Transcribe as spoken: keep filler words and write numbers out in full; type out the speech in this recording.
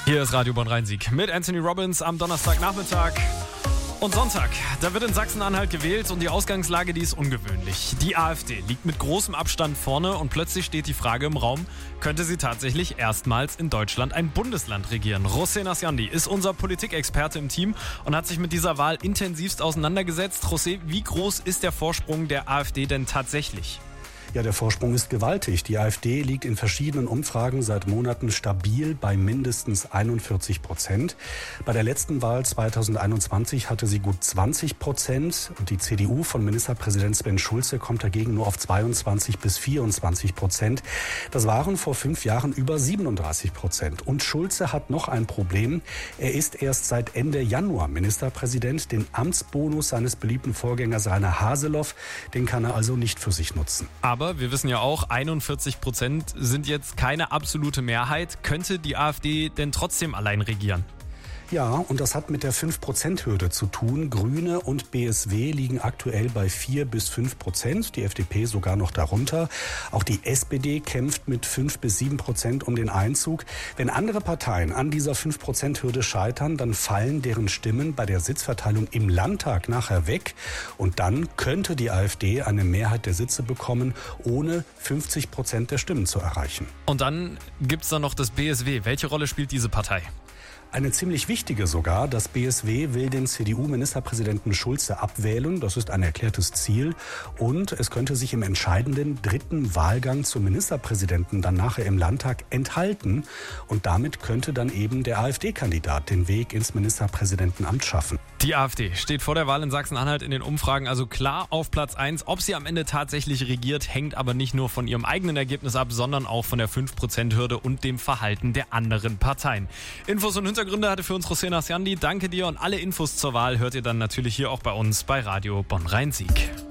Hier ist Radio Bonn-Rhein-Sieg mit Anthony Robbins am Donnerstagnachmittag. Und Sonntag, da wird in Sachsen-Anhalt gewählt und die Ausgangslage, die ist ungewöhnlich. Die AfD liegt mit großem Abstand vorne und plötzlich steht die Frage im Raum, könnte sie tatsächlich erstmals in Deutschland ein Bundesland regieren? José Nasciandi ist unser Politikexperte im Team und hat sich mit dieser Wahl intensivst auseinandergesetzt. José, wie groß ist der Vorsprung der AfD denn tatsächlich? Ja, der Vorsprung ist gewaltig. Die AfD liegt in verschiedenen Umfragen seit Monaten stabil bei mindestens einundvierzig Prozent. Bei der letzten Wahl zweitausendeinundzwanzig hatte sie gut zwanzig Prozent und die C D U von Ministerpräsident Sven Schulze kommt dagegen nur auf zweiundzwanzig bis vierundzwanzig Prozent. Das waren vor fünf Jahren über siebenunddreißig Prozent. Und Schulze hat noch ein Problem. Er ist erst seit Ende Januar Ministerpräsident. Den Amtsbonus seines beliebten Vorgängers Rainer Haseloff, den kann er also nicht für sich nutzen. Aber wir wissen ja auch, einundvierzig Prozent sind jetzt keine absolute Mehrheit. Könnte die AfD denn trotzdem allein regieren? Ja, und das hat mit der fünf Prozent Hürde zu tun. Grüne und B S W liegen aktuell bei vier bis fünf Prozent, die F D P sogar noch darunter. Auch die S P D kämpft mit fünf bis sieben Prozent um den Einzug. Wenn andere Parteien an dieser fünf Prozent Hürde scheitern, dann fallen deren Stimmen bei der Sitzverteilung im Landtag nachher weg. Und dann könnte die AfD eine Mehrheit der Sitze bekommen, ohne fünfzig Prozent der Stimmen zu erreichen. Und dann gibt's da noch das B S W. Welche Rolle spielt diese Partei? Eine ziemlich wichtige sogar. Das B S W will den C D U-Ministerpräsidenten Schulze abwählen. Das ist ein erklärtes Ziel. Und es könnte sich im entscheidenden dritten Wahlgang zum Ministerpräsidenten dann nachher im Landtag enthalten. Und damit könnte dann eben der AfD-Kandidat den Weg ins Ministerpräsidentenamt schaffen. Die AfD steht vor der Wahl in Sachsen-Anhalt in den Umfragen also klar auf Platz eins. Ob sie am Ende tatsächlich regiert, hängt aber nicht nur von ihrem eigenen Ergebnis ab, sondern auch von der fünf Prozent Hürde und dem Verhalten der anderen Parteien. Infos und Hintergründe hatte für uns José Nasciandi. Danke dir und alle Infos zur Wahl hört ihr dann natürlich hier auch bei uns bei Radio Bonn-Rhein-Sieg.